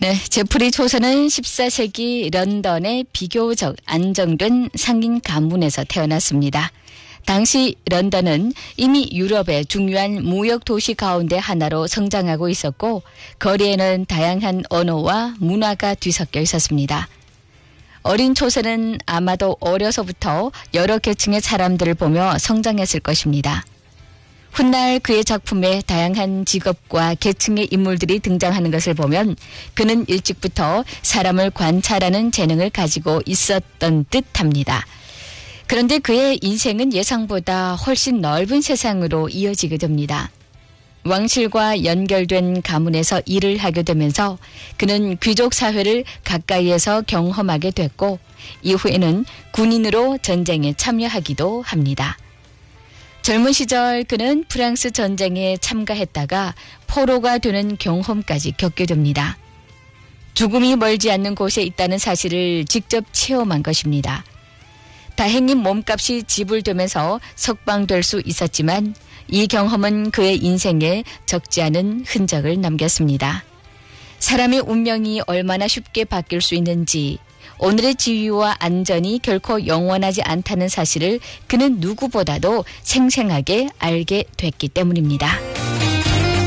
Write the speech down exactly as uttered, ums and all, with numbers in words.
네, 제프리 초선은 십사 세기 런던의 비교적 안정된 상인 가문에서 태어났습니다. 당시 런던은 이미 유럽의 중요한 무역 도시 가운데 하나로 성장하고 있었고 거리에는 다양한 언어와 문화가 뒤섞여 있었습니다. 어린 초선은 아마도 어려서부터 여러 계층의 사람들을 보며 성장했을 것입니다. 훗날 그의 작품에 다양한 직업과 계층의 인물들이 등장하는 것을 보면 그는 일찍부터 사람을 관찰하는 재능을 가지고 있었던 듯합니다. 그런데 그의 인생은 예상보다 훨씬 넓은 세상으로 이어지게 됩니다. 왕실과 연결된 가문에서 일을 하게 되면서 그는 귀족 사회를 가까이에서 경험하게 됐고 이후에는 군인으로 전쟁에 참여하기도 합니다. 젊은 시절 그는 프랑스 전쟁에 참가했다가 포로가 되는 경험까지 겪게 됩니다. 죽음이 멀지 않는 곳에 있다는 사실을 직접 체험한 것입니다. 다행히 몸값이 지불되면서 석방될 수 있었지만 이 경험은 그의 인생에 적지 않은 흔적을 남겼습니다. 사람의 운명이 얼마나 쉽게 바뀔 수 있는지, 오늘의 지위와 안전이 결코 영원하지 않다는 사실을 그는 누구보다도 생생하게 알게 됐기 때문입니다.